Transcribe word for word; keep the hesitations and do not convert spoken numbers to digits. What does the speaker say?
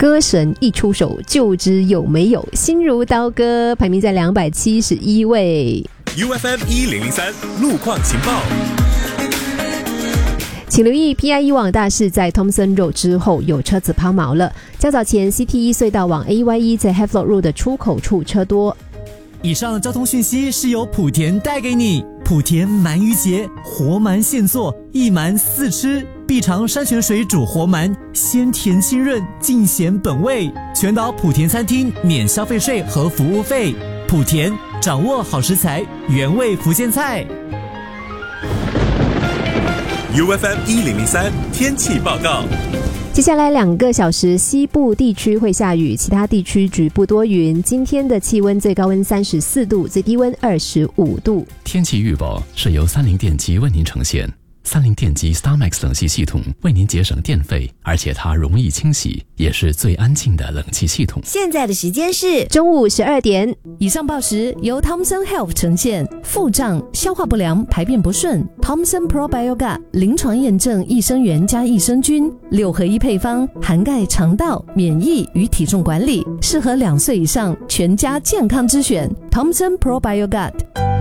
歌神一出手就知有没有，心如刀割，排名在两百七十一位。 U F M 一零零三路况情报。 请留意 P I 一网大事在 Thomson Road 之后有车子抛锚了。较早前 C T 一 隧道往 A Y 一 在 Havelock Road 的出口处车多。 以上交通讯息是由莆田带给你。莆田鳗鱼节，活鳗现做，一鳗四吃，必尝山泉水煮活鳗，鲜甜清润，尽显本味。全岛莆田餐厅免消费税和服务费。莆田，掌握好食材，原味福建菜。 U F M 一零零三天气报告。 接下来两个小时，西部地区会下雨，其他地区局部多云。今天的气温最高温三十四度，最低温二十五度。 天气预报是由三菱电机为您呈现。三菱电机 StarMax 冷气系统为您节省电费，而且它容易清洗，也是最安静的冷气系统。 现在的时间是中午十二点。 以上报时由 Thomson Health 呈现。腹胀、消化不良、排便不顺 Thomson Probiogat 临床验证益生元加益生菌六合一配方，涵盖肠道、免疫与体重管理，适合两岁以上全家健康之选 Thomson Probiogat。